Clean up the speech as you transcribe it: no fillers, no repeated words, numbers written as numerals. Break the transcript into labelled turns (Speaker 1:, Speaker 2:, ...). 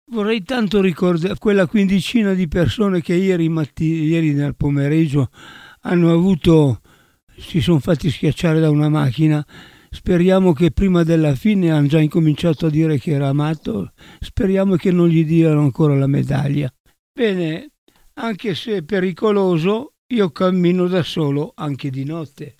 Speaker 1: Vorrei tanto ricordare quella quindicina di persone che ieri nel pomeriggio hanno avuto, si sono fatti schiacciare da una macchina. Speriamo che prima della fine hanno già incominciato a dire che era amato. Speriamo che non gli diano ancora la medaglia. Bene, anche se è pericoloso, io cammino da solo anche di notte.